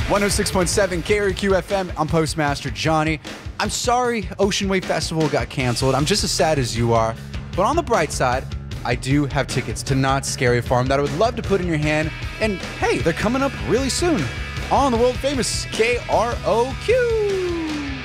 106.7 KRQ FM. I'm Postmaster Johnny. I'm sorry Ocean Wave Festival got canceled. I'm just as sad as you are. But on the bright side, I do have tickets to Knott's Scary Farm that I would love to put in your hand. And hey, they're coming up really soon on the world famous KROQ.